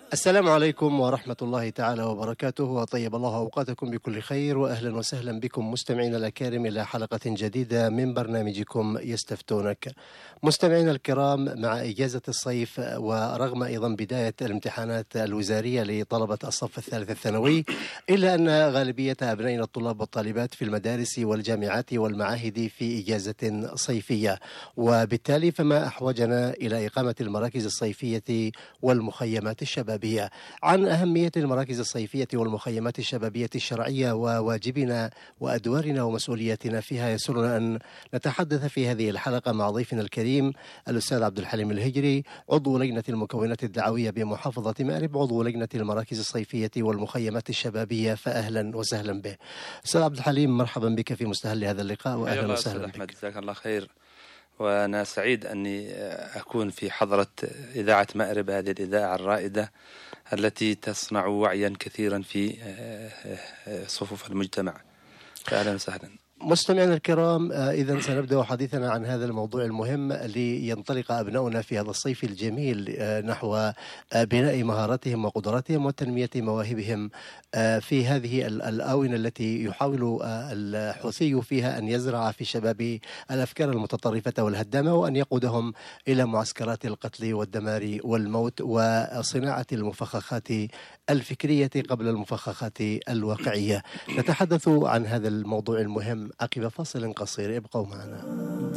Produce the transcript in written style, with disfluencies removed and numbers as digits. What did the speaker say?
السلام عليكم ورحمة الله تعالى وبركاته، وطيب الله أوقاتكم بكل خير، وأهلا وسهلا بكم مستمعينا الأكارم إلى حلقة جديدة من برنامجكم يستفتونك. مستمعينا الكرام، مع إجازة الصيف ورغم أيضا بداية الامتحانات الوزارية لطلبة الصف الثالث الثانوي، إلا أن غالبية أبنائنا الطلاب والطالبات في المدارس والجامعات والمعاهد في إجازة صيفية، وبالتالي فما أحوجنا إلى إقامة المراكز الصيفية والمخيمات الشبابية. عن أهمية المراكز الصيفية والمخيمات الشبابية الشرعية وواجبنا وأدوارنا ومسؤولياتنا فيها، يسرنا أن نتحدث في هذه الحلقة مع ضيفنا الكريم الأستاذ عبد الحليم الهجري، عضو لجنة المكونات الدعوية بمحافظة مأرب، عضو لجنة المراكز الصيفية والمخيمات الشبابية، فأهلا وسهلا به. أستاذ عبد الحليم، مرحبا بك في مستهل هذا اللقاء، وأهلا وسهلا بك. أحمد، جزاك الله خير، وأنا سعيد أني أكون في حضرة إذاعة مأرب، هذه الإذاعة الرائدة التي تصنع وعيا كثيرا في صفوف المجتمع. فأهلا وسهلا. مستمعينا الكرام، إذا سنبدأ حديثنا عن هذا الموضوع المهم لينطلق أبناؤنا في هذا الصيف الجميل نحو بناء مهاراتهم وقدراتهم وتنمية مواهبهم في هذه الآونة التي يحاول الحوثي فيها أن يزرع في الشباب الأفكار المتطرفة والهدامة، وأن يقودهم إلى معسكرات القتل والدمار والموت وصناعة المفخخات الفكرية قبل المفخخات الواقعية. نتحدث عن هذا الموضوع المهم عقب فاصل قصير، ابقوا معنا.